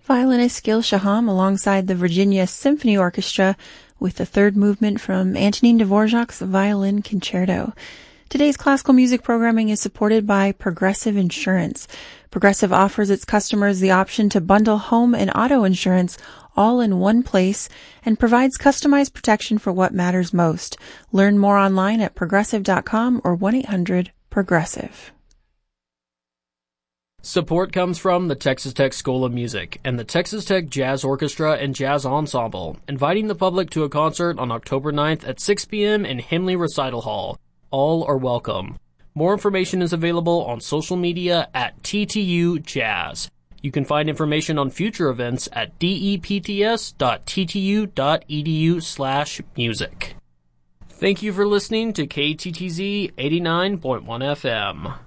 Violinist Gil Shaham alongside the Virginia Symphony Orchestra with the third movement from Antonin Dvorak's Violin Concerto. Today's classical music programming is supported by Progressive Insurance. Progressive offers its customers the option to bundle home and auto insurance all in one place and provides customized protection for what matters most. Learn more online at progressive.com or 1-800-PROGRESSIVE. Support comes from the Texas Tech School of Music and the Texas Tech Jazz Orchestra and Jazz Ensemble, inviting the public to a concert on October 9th at 6 p.m. in Himley Recital Hall. All are welcome. More information is available on social media at TTU Jazz. You can find information on future events at depts.ttu.edu/music. Thank you for listening to KTTZ 89.1 FM.